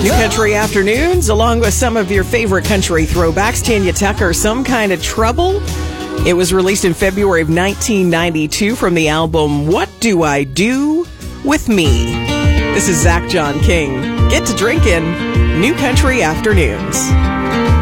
New Country Afternoons, along with some of your favorite country throwbacks. Tanya Tucker, Some Kind of Trouble. It was released in February of 1992 from the album What Do I Do With Me? This is Zach John King. Get to drinking. New Country Afternoons.